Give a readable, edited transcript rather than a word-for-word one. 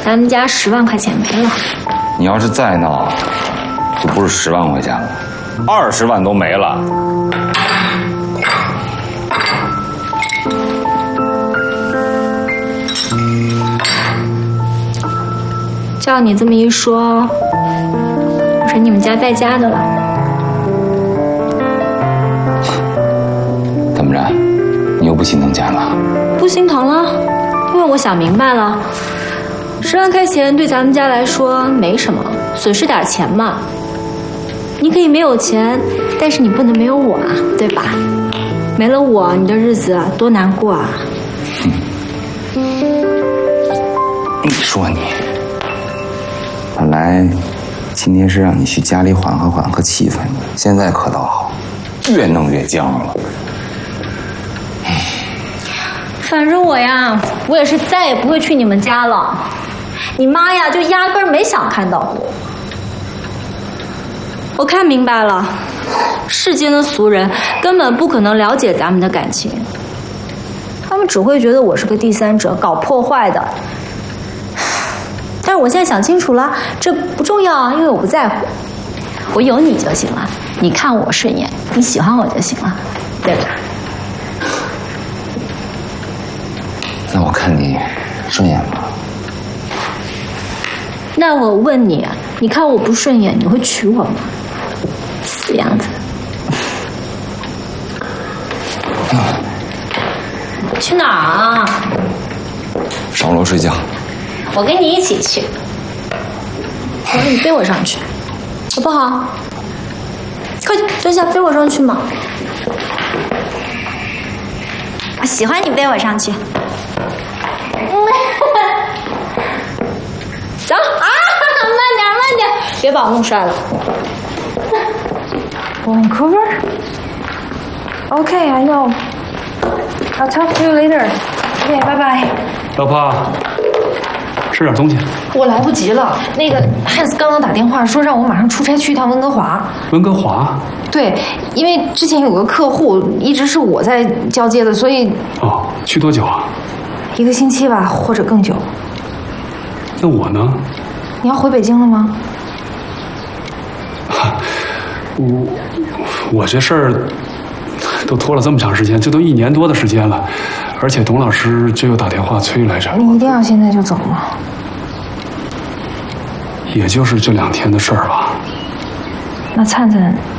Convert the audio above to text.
咱们家10万块钱没了。 你要是再闹，就不是10万块钱了，20万都没了。 照你这么一说，我说你们家败家的了。 怎么着？你又不心疼钱了？ 不心疼了，因为我想明白了，10万块钱对咱们家来说没什么，损失点钱嘛。你可以没有钱，但是你不能没有我啊，对吧？没了我，你的日子多难过啊！ 你说你，本来今天是让你去家里缓和气氛的，现在可倒好，越弄越僵了。 反正我呀，我也是再也不会去你们家了。你妈呀，就压根儿没想看到我。我看明白了，世间的俗人根本不可能了解咱们的感情，他们只会觉得我是个第三者，搞破坏的。但是我现在想清楚了，这不重要啊，因为我不在乎，我有你就行了，你看我顺眼，你喜欢我就行了，对吧？ 那我看你顺眼吗？ 那我问你，你看我不顺眼，你会娶我吗？死样子！去哪儿啊？ 上楼睡觉。 我跟你一起去。我说你背我上去，好不好？快蹲下，背我上去嘛！我喜欢你背我上去。走啊！慢点，别把我弄摔了。Vancouver? Okay, I know. I'll talk to you later. Okay, bye bye. 老婆，吃点东西。 我来不及了，那个汉斯刚刚打电话说让我马上出差去一趟温哥华。 温哥华？ 对，因为之前有个客户一直是我在交接的，所以…… 哦，去多久啊 ？1个星期吧，或者更久。 那我呢？ 你要回北京了吗？ 我这事儿都拖了这么长时间，这都1年多的时间了，而且董老师这又打电话催来着。 你一定要现在就走吗？ 也就是这2天的事儿吧。 那灿灿